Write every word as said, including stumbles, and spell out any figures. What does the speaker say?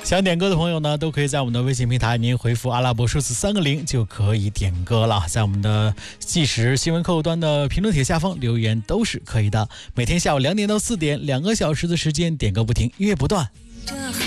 想点歌的朋友呢，都可以在我们的微信平台，您回复阿拉伯数字三个零就可以点歌了。在我们的即时新闻客户端的评论帖下方留言都是可以的。每天下午两点到四点，两个小时的时间，点歌不停，音乐不断。